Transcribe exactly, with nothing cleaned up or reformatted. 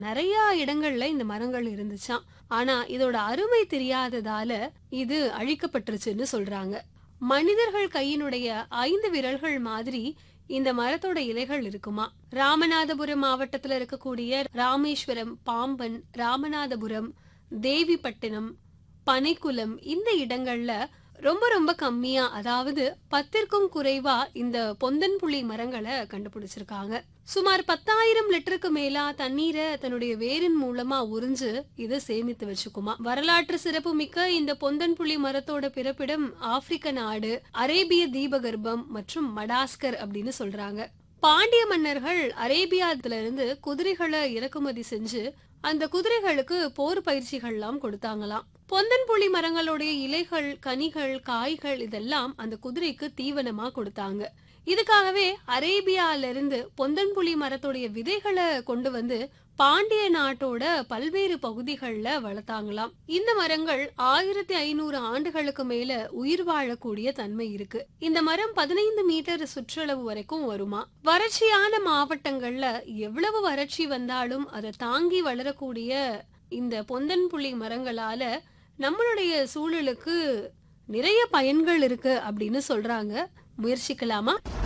நிறைய இடங்கள்ல இந்த மரங்கள் இருந்துச்சாம். ஆனா இதோட அருமை தெரியாததால இது அழிக்கப்பட்டுருச்சுன்னு சொல்றாங்க. மனிதர்கள் கையினுடைய ஐந்து விரல்கள் மாதிரி இந்த மரத்தோட இலைகள் இருக்குமா. ராமநாதபுரம் மாவட்டத்துல இருக்கக்கூடிய ராமேஸ்வரம், பாம்பன், ராமநாதபுரம், தேவிப்பட்டினம், பனைக்குளம் இந்த இடங்கள்ல ரொம்ப ரொம்ப கம்மியா, அதாவது பத்திற்கும் குறைவா இந்த பொந்தன் புளி மரங்களை கண்டுபிடிச்சிருக்காங்க. சுமார் பத்தாயிரம் லிட்டருக்கு மேலா தண்ணீரை தன்னுடைய வேரின் மூலமா உறிஞ்சு இதை சேமித்து வச்சுக்குமா. வரலாற்று சிறப்பு மிக்க இந்த பொந்தன் புளி மரத்தோட பிறப்பிடம் ஆப்பிரிக்க நாடு, அரேபிய தீபகற்பம் மற்றும் மடாஸ்கர் அப்படின்னு சொல்றாங்க. பாண்டிய மன்னர்கள் அரேபியாத்துல இருந்து குதிரைகளை இறக்குமதி செஞ்சு அந்த குதிரைகளுக்கு போர் பயிற்சிகள் எல்லாம் கொடுத்தாங்களாம். பொந்தன் புளி மரங்களுடைய இலைகள், கனிகள், காய்கள் இதெல்லாம் அந்த குதிரைக்கு தீவனமா கொடுத்தாங்க. இதுக்காகவே அரேபியால இருந்து பொந்தன் புளி மரத்துடைய விதைகளை கொண்டு வந்து பாண்டிய நாட்டோட பல்வேறு பகுதிகள்ல வளர்த்தாங்களாம். இந்த மரங்கள் ஆயிரத்தி ஐநூறு ஆண்டுகளுக்கு மேல உயிர் வாழக்கூடிய தன்மை இருக்கு. இந்த மரம் பதினைந்து மீட்டர் சுற்றளவு வரைக்கும் வருமா. வறட்சியான மாவட்டங்கள்ல எவ்வளவு வறட்சி வந்தாலும் அதை தாங்கி வளரக்கூடிய இந்த பொந்தன் புளி மரங்களால நம்மளுடைய சூழலுக்கு நிறைய பயன்கள் இருக்கு அப்படின்னு சொல்றாங்க. முயற்சிக்கலாமா?